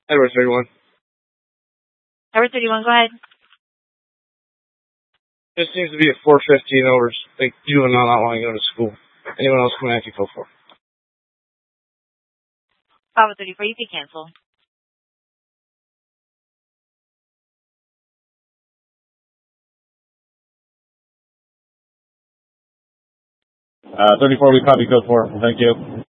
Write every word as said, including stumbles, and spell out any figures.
Edward thirty-one. Edward thirty-one, go ahead. This seems to be a four fifteen over, like, juvenile not wanting to go to school. Anyone else coming after you, code four. Bravo thirty-four, you can cancel. Uh, thirty-four, we copy code four. Thank you.